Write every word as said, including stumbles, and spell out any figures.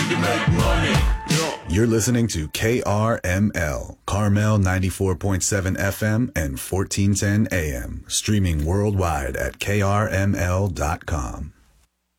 can make money. You're listening to K R M L, Carmel ninety-four point seven F M and fourteen ten A M, streaming worldwide at K R M L dot com.